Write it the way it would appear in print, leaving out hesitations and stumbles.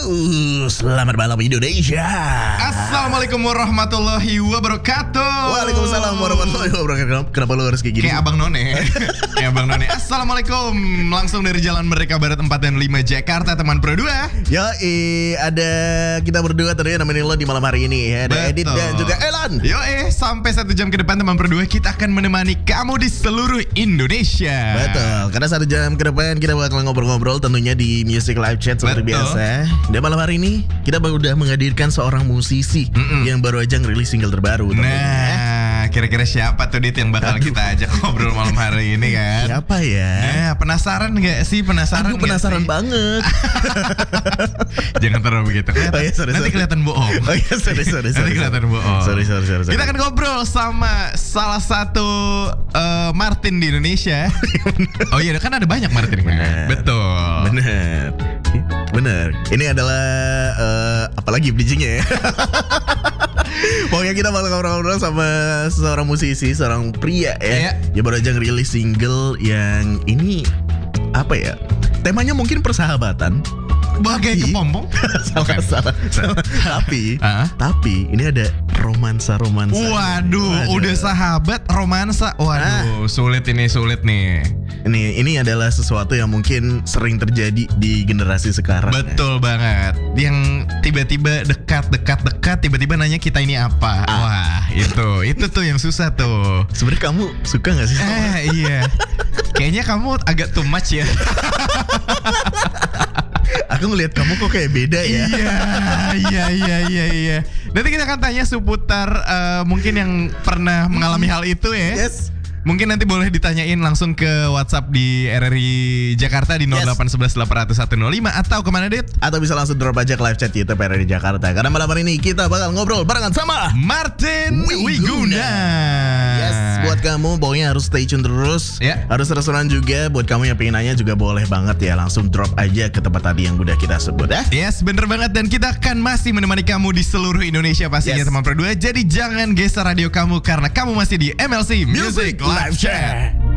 Selamat malam Indonesia. Assalamualaikum warahmatullahi wabarakatuh. Waalaikumsalam warahmatullahi wabarakatuh. Kenapa lu harus kayak gini? Kayak Abang None. Kayak Abang None. Assalamualaikum. Langsung dari Jalan Merdeka Barat 4 dan 5 Jakarta, teman Pro 2. Ada kita berdua tentunya nemenin lo di malam hari ini ya. Ada Edit dan juga Elan. Sampai 1 jam ke depan teman Pro 2 kita akan menemani kamu di seluruh Indonesia. Betul. Karena 1 jam ke depan kita bakal ngobrol-ngobrol tentunya di Music Live Chat seperti biasa. Dan malam hari ini kita udah menghadirkan seorang musisi yang baru aja ngerilis single terbaru. Nah, kira-kira siapa tuh Dit yang bakal kita ajak ngobrol malam hari ini kan? Siapa ya? Penasaran gak sih? Penasaran? Aku penasaran banget. Jangan terlalu begitu. Nanti kelihatan bohong. Sorry. Nanti kelihatan bohong. Sorry. Kita akan ngobrol sama salah satu Martin di Indonesia. Oh iya, kan ada banyak Martin kan? Betul. Bener. Ini adalah apalagi bridgingnya ya. Pokoknya kita bakal ngobrol sama seorang musisi, seorang pria ya. Dia baru aja ngerilis single yang ini apa ya? Temanya mungkin persahabatan. Bagai kepompong. Salah. Tapi ini ada romansa. Waduh, udah sahabat romansa. Waduh, sulit nih. Ini adalah sesuatu yang mungkin sering terjadi di generasi sekarang. Betul banget. Yang tiba-tiba dekat, tiba-tiba nanya kita ini apa. Wah, itu tuh yang susah tuh. Sebenarnya kamu suka gak sih? Iya. Kayaknya kamu agak too much ya. Aku ngelihat kamu kok kayak beda ya. Iya. Nanti kita akan tanya seputar mungkin yang pernah mengalami hal itu ya. Yes. Mungkin nanti boleh ditanyain langsung ke WhatsApp di RRI Jakarta di 0811 800 105 atau kemana Dit? Atau bisa langsung drop aja ke live chat YouTube RRI Jakarta. Karena malam hari ini kita bakal ngobrol barengan sama Martin Wiguna. Yes, buat kamu pokoknya harus stay tune terus. Harus restoran juga. Buat kamu yang pengen nanya juga boleh banget ya. Langsung drop aja ke tempat tadi yang udah kita sebut ya. Yes, bener banget. Dan kita akan masih menemani kamu di seluruh Indonesia pastinya teman Pro 2. Jadi jangan geser radio kamu karena kamu masih di MLC Music Live Chat.